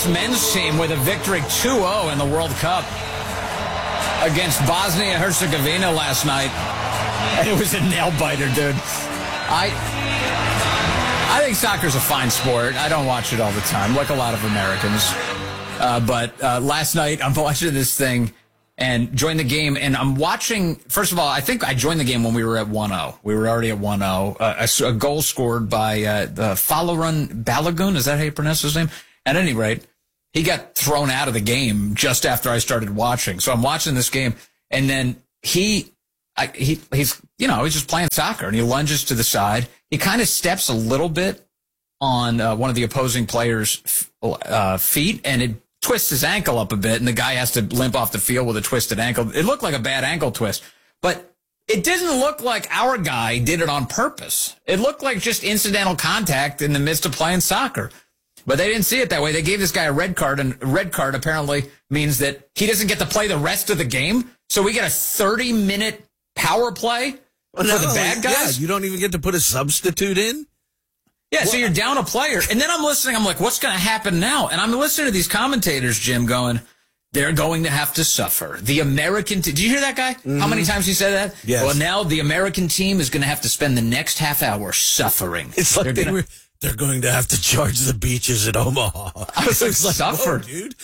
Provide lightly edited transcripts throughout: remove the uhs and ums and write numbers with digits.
U.S. men's team with a victory 2-0 in the World Cup against Bosnia-Herzegovina last night. And it was a nail-biter, dude. I think soccer's a fine sport. I don't watch it all the time, like a lot of Americans. But last night, I'm watching this thing and joined the game, and I'm watching. First of all, I think I joined the game when we were at 1-0. We were already at 1-0. A goal scored by the Folarin Balogun. Is that how you pronounce his name? At any rate, he got thrown out of the game just after I started watching. So I'm watching this game, and then he's just playing soccer, and he lunges to the side. He kind of steps a little bit on one of the opposing players' feet, and it twists his ankle up a bit, and the guy has to limp off the field with a twisted ankle. It looked like a bad ankle twist, but it didn't look like our guy did it on purpose. It looked like just incidental contact in the midst of playing soccer. But they didn't see it that way. They gave this guy a red card, and a red card apparently means that he doesn't get to play the rest of the game. So we get a 30-minute power play for the bad guys. Yeah, you don't even get to put a substitute in? Yeah, so you're down a player. And then I'm listening. I'm like, what's going to happen now? And I'm listening to these commentators, Jim, going, they're going to have to suffer. The American team. Did you hear that guy? Mm-hmm. How many times he said that? Yes. Well, now the American team is going to have to spend the next half hour suffering. It's like they're going to have to charge the beaches at Omaha. I was like, suffer. Dude.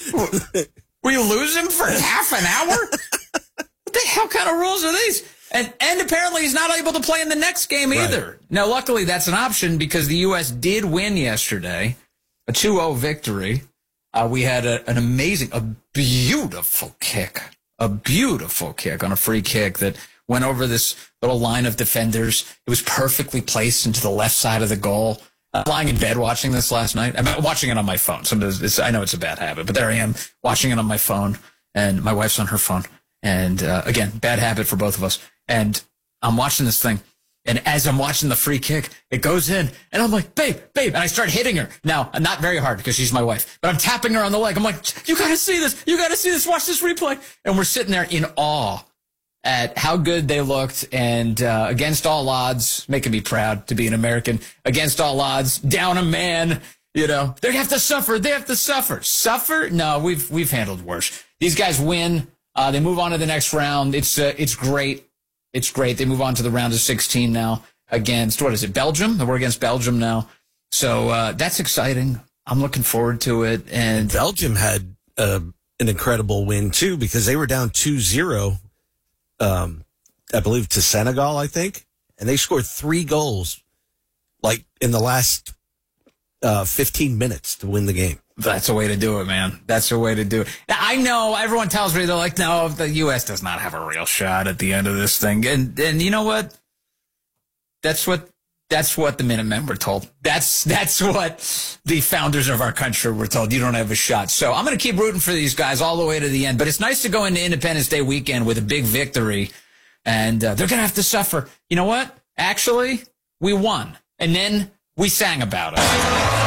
We lose him for half an hour? What the hell kind of rules are these? And apparently he's not able to play in the next game either. Right. Now, luckily, that's an option because the U.S. did win yesterday, a 2-0 victory. We had a beautiful kick on a free kick that went over this little line of defenders. It was perfectly placed into the left side of the goal. I'm lying in bed watching this last night. I'm watching it on my phone. I know it's a bad habit, but there I am watching it on my phone, and my wife's on her phone. And again, bad habit for both of us. And I'm watching this thing, and as I'm watching the free kick, it goes in, and I'm like, babe, and I start hitting her. Now, not very hard because she's my wife, but I'm tapping her on the leg. I'm like, you got to see this. Watch this replay. And we're sitting there in awe at how good they looked, and against all odds, making me proud to be an American, against all odds, down a man, they have to suffer. Suffer? No, we've handled worse. These guys win. They move on to the next round. It's great. It's great. They move on to the round of 16 now against, Belgium? We're against Belgium now. So that's exciting. I'm looking forward to it. And Belgium had an incredible win, too, because they were down 2-0, I believe, to Senegal, I think. And they scored 3 goals, like, in the last 15 minutes to win the game. That's a way to do it, man. That's a way to do it. Now, I know everyone tells me, they're like, no, the U.S. does not have a real shot at the end of this thing. And you know what? That's what the Minutemen were told. That's what the founders of our country were told. You don't have a shot. So I'm going to keep rooting for these guys all the way to the end. But it's nice to go into Independence Day weekend with a big victory. And they're going to have to suffer. You know what? Actually, we won. And then we sang about it.